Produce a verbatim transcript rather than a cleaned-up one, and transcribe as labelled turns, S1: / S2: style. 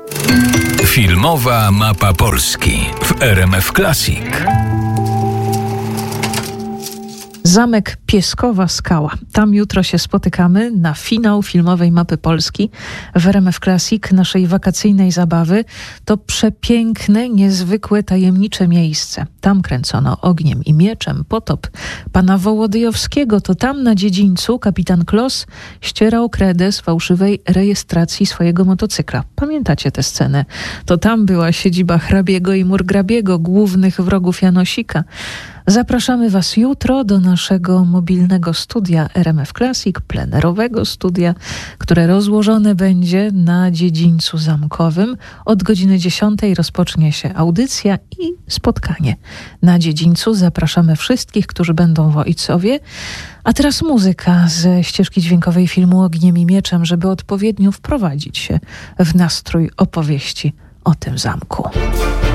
S1: Filmowa mapa Polski w R M F Classic.
S2: Zamek Pieskowa Skała. Tam jutro się spotykamy na finał filmowej mapy Polski w R M F Classic, naszej wakacyjnej zabawy. To przepiękne, niezwykłe, tajemnicze miejsce. Tam kręcono Ogniem i Mieczem potop pana Wołodyjowskiego. To tam na dziedzińcu kapitan Klos ścierał kredę z fałszywej rejestracji swojego motocykla. Pamiętacie tę scenę? To tam była siedziba hrabiego i murgrabiego, głównych wrogów Janosika. Zapraszamy Was jutro do naszego mobilnego studia R M F Classic, plenerowego studia, które rozłożone będzie na dziedzińcu zamkowym. Od godziny dziesiątej rozpocznie się audycja i spotkanie na dziedzińcu. Zapraszamy wszystkich, którzy będą w Ojcowie. A teraz muzyka ze ścieżki dźwiękowej filmu Ogniem i Mieczem, żeby odpowiednio wprowadzić się w nastrój opowieści o tym zamku.